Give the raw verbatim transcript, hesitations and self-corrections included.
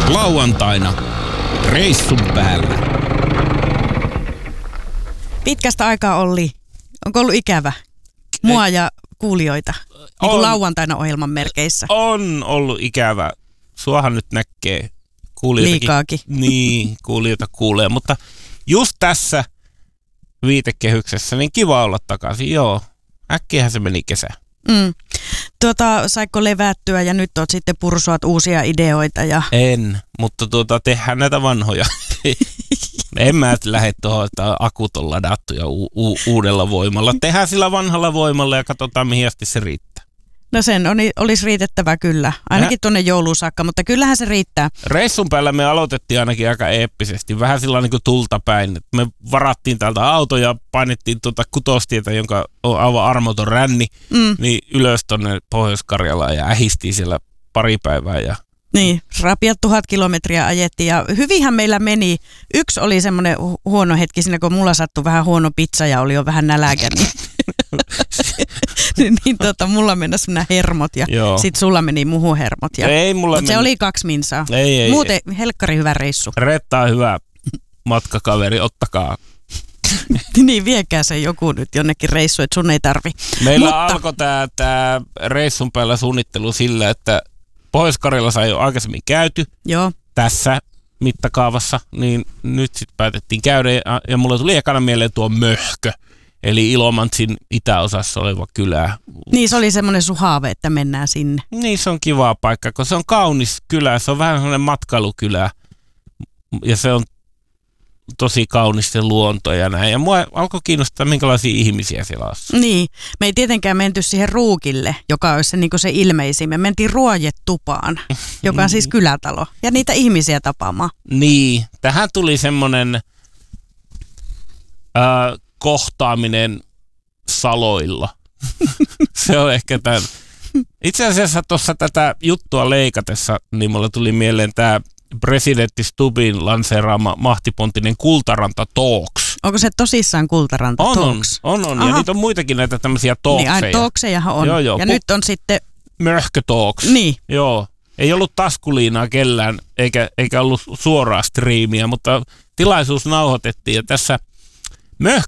Lauantaina reissun päällä. Pitkästä aikaa Olli. Onko ollut ikävä? Mua ja kuulijoita. Niin kuin lauantaina ohjelman merkeissä. On ollut ikävä. Suohan nyt näkee kuulijoitakin. Liikaakin. Niin, kuulijoita kuulee. Mutta just tässä viitekehyksessä, niin kiva olla takaisin. Joo, äkkiähän se meni kesä. Mm. Tuota, saiko levättyä ja nyt oot sitten pursuat uusia ideoita? Ja... En, mutta tuota, tehdään näitä vanhoja. En mä lähde tuohon, että akut on ladattu ja u- u- uudella voimalla. Tehdään sillä vanhalla voimalla ja katsotaan, mihin asti se riittää. No sen on, olisi riitettävä kyllä, ainakin tuonne jouluun saakka, mutta kyllähän se riittää. Reissun päällä me aloitettiin ainakin aika eeppisesti, vähän sillä niin kuin tulta päin. Me varattiin täältä auto ja painettiin tuota kutostietä, jonka on aivan armoton ränni, mm. niin ylös tuonne Pohjois-Karjalaan ja ähistiin siellä pari päivää. Ja... Niin, rapiat tuhat kilometriä ajettiin ja hyvinhän meillä meni. Yksi oli semmoinen hu- huono hetki siinä, kun mulla sattui vähän huono pizza ja oli jo vähän nälkä, niin, niin tota, mulla meni nämä hermot ja Joo. sit sulla meni muuhun hermot. Ja, ei mulla mutta se oli kaksi minsaa. Ei, ei, Muuten ei. helkkari hyvä reissu. Retta on hyvä matkakaveri, ottakaa. Niin, viekää se joku nyt jonnekin reissu, että sun ei tarvi. Meillä mutta... alkoi tämä tää reissun päällä suunnittelu sillä, että Pohjois-Karjalassa ei ole aikaisemmin käyty Joo. tässä mittakaavassa, niin nyt sitten päätettiin käydä ja, ja mulle tuli ekana mieleen tuo Möhkö, eli Ilomantsin itäosassa oleva kylä. Niin, se oli semmoinen sun haave, että mennään sinne. Niin, se on kiva paikka, kun se on kaunis kylä, se on vähän semmoinen matkailukylä ja se on tosi kaunis se luonto ja näin. Ja mua alkoi kiinnostaa, minkälaisia ihmisiä siellä on. Niin, me ei tietenkään menty siihen Ruukille, joka olisi se, niin kuin se ilmeisin. Me mentiin Ruojetupaan, joka on siis kylätalo, ja niitä ihmisiä tapaamaan. Niin, tähän tuli semmoinen äh, kohtaaminen saloilla. Se on ehkä tämän. Itse asiassa tuossa tätä juttua leikatessa, niin mulle tuli mieleen tämä presidentti Stubbin lanseeraama mahtipontinen Kultaranta Talks. Onko se tosissaan Kultaranta on, Talks? On, on, on. Ja niitä on muitakin näitä tämmöisiä talkseja. Niin, talksejahan on. Joo, joo. Ja Pu- nyt on sitten... Möhkö Talks. Niin. Joo. Ei ollut taskuliinaa kellään, eikä, eikä ollut suoraa striimiä, mutta tilaisuus nauhoitettiin. Ja tässä Möhkö